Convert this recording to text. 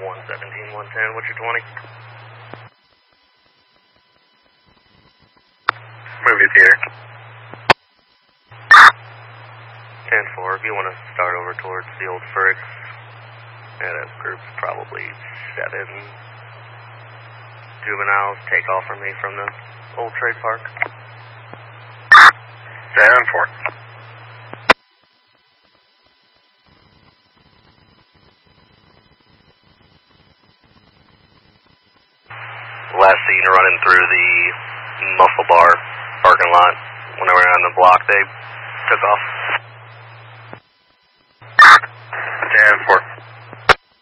117-110, what's your 20? Movie theater. 10-4, if you want to start over towards the old Fricks, that group's probably 7 juveniles, take off from me from the old trade park. 7-4. Last seen running through the Muscle Bar parking lot. When I went on the block, they took off. 10-4.